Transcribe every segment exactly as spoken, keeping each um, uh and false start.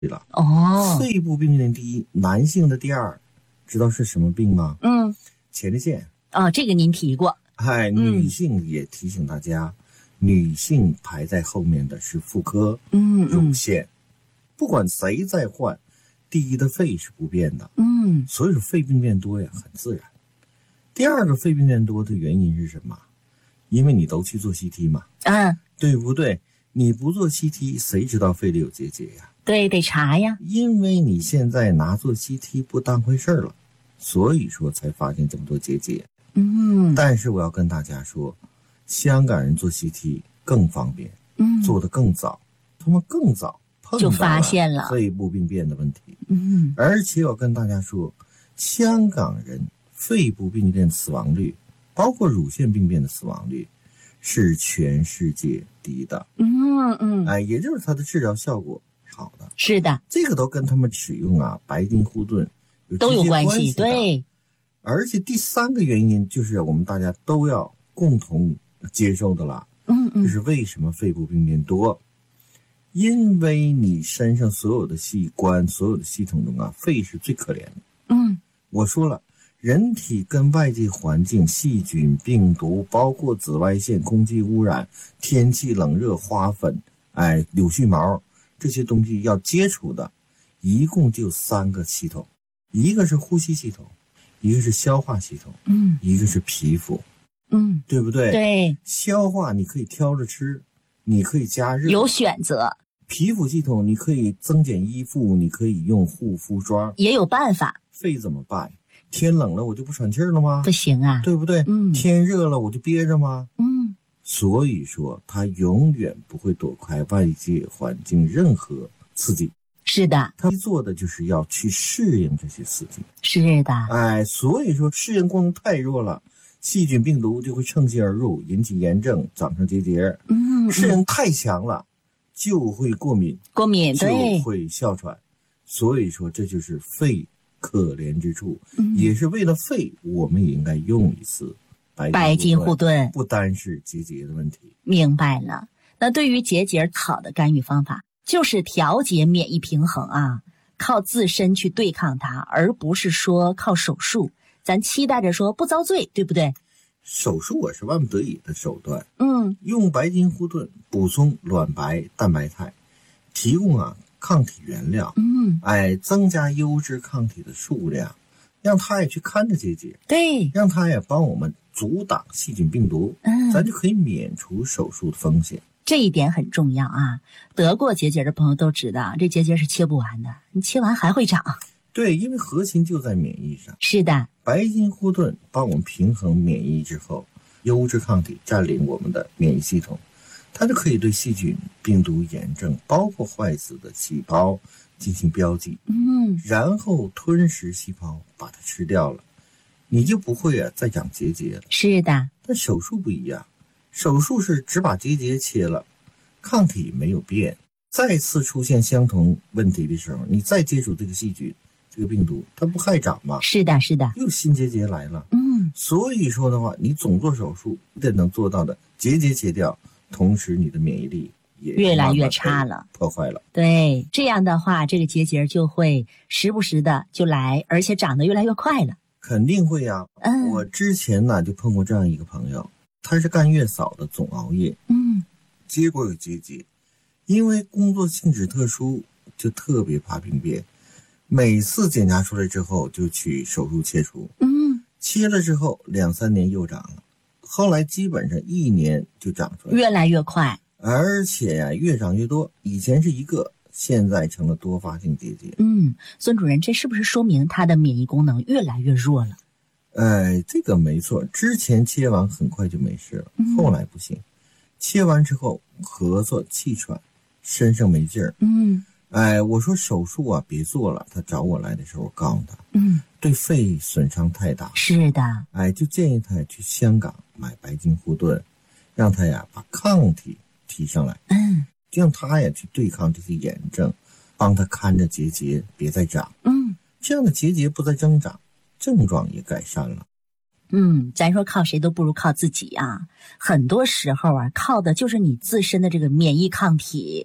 对了。 哦， 肺部病变第一，男性的第二，知道是什么病吗？ 嗯， 前列腺。 哦，这个您提过。 哎，女性也提醒大家，嗯、女性排在后面的是妇科， 嗯， 乳腺。不管谁在患，第一的肺是不变的， 嗯， 所以说肺病变多呀，很自然。第二个肺病变多的原因是什么？因为你都去做 C T 嘛， 嗯， 对不对？你不做 C T， 谁知道肺里有结节呀？ 对，得查呀。 因为你现在拿做 C T 不当回事了，所以说才发现这么多结节。 嗯， 但是我要跟大家说，香港人做 C T 更方便，嗯，做得更早，他们更早碰到就发现了肺部病变的问题。 嗯， 而且我跟大家说，香港人肺部病变死亡率，包括乳腺病变的死亡率，是全世界第一的。 嗯嗯， 哎，也就是它的治疗效果好的。 是的， 这个都跟他们使用啊白金护盾有都有关系。 的对。 而且第三个原因就是我们大家都要共同接受的了， 嗯嗯， 就是为什么肺部病变多？因为你身上所有的器官、所有的系统中啊，肺是最可怜的。 嗯， 我说了，人体跟外界环境、细菌、病毒，包括紫外线、空气污染、天气冷热、花粉，哎，柳絮毛这些东西要接触的，一共就三个系统，一个是呼吸系统。一个是消化系统， 嗯， 一个是皮肤， 嗯， 对不对？ 对， 消化你可以挑着吃，你可以加热， 有选择。 皮肤系统你可以增减衣服，你可以用护肤霜， 也有办法。 肺怎么办？天冷了我就不喘气儿了吗？ 不行啊， 对不对？ 嗯， 天热了我就憋着吗？ 嗯， 所以说它永远不会躲开外界环境任何刺激。 是的， 他做的就是要去适应这些刺激。 是的， 哎，所以说适应功能太弱了，细菌病毒就会趁机而入，引起炎症，长成结节。 嗯， 适应太强了，就会过敏， 过敏就会哮喘。所以说这就是肺可怜之处，嗯、也是为了肺，我们也应该用一次白金护盾， 不单是结节的问题。 明白了。那对于结节好的干预方法，就是调节免疫平衡啊，靠自身去对抗它，而不是说靠手术。咱期待着说不遭罪，对不对？ 手术我是万不得已的手段。 嗯， 用白金护盾补充卵白、蛋白肽，提供啊抗体原料。 嗯， 哎，增加优质抗体的数量，让它也去看着结节。 对， 让它也帮我们阻挡细菌病毒。 嗯， 咱就可以免除手术的风险。 这一点很重要啊！得过结节的朋友都知道，这结节是切不完的，你切完还会长。 对，因为核心就在免疫上。 是的， 白金护盾帮我们平衡免疫之后，优质抗体占领我们的免疫系统，它就可以对细菌、病毒、炎症，包括坏死的细胞进行标记， 嗯， 然后吞噬细胞，把它吃掉了，你就不会啊再长结节了。 是的， 但手术不一样。手术是只把结节切了，抗体没有变，再次出现相同问题的时候，你再接触这个细菌、这个病毒，它不害长吗？ 是的，是的， 又新结节来了。 嗯， 所以说的话，你总做手术，得能做到的结节切掉，同时你的免疫力也越来越差了， 破坏了。 对，这样的话，这个结节就会时不时的就来，而且长得越来越快了。 肯定会呀、啊。 嗯， 我之前呢就碰过这样一个朋友。他是干月嫂的，总熬夜， 嗯， 结果有结节，因为工作性质特殊，就特别怕病变，每次检查出来之后就去手术切除， 嗯， 切了之后两三年又长了，后来基本上一年就长出来， 越来越快， 而且呀、啊、越长越多，以前是一个，现在成了多发性结节。 嗯，孙主任，这是不是说明他的免疫功能越来越弱了？ 哎，这个没错，之前切完很快就没事了，嗯、后来不行，切完之后咳嗽、气喘，身上没劲儿。 嗯， 哎，我说手术啊别做了，他找我来的时候我告诉他， 嗯， 对肺损伤太大。 是的， 哎，就建议他去香港买白金护盾，让他呀把抗体提上来， 嗯， 让他呀去对抗这些炎症，帮他看着结节别再长。 嗯， 这样的结节不再增长。症状也改善了。 嗯，咱说靠谁都不如靠自己啊。很多时候啊，靠的就是你自身的这个免疫抗体，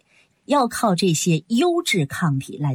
要靠这些优质抗体来